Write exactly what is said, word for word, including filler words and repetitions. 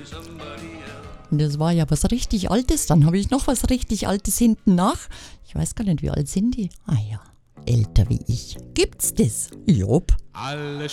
Und das war ja was richtig Altes. Dann habe ich noch was richtig Altes hinten nach. Ich weiß gar nicht, wie alt sind die? Ah ja, älter wie ich. Gibt's das? Jopp. Alle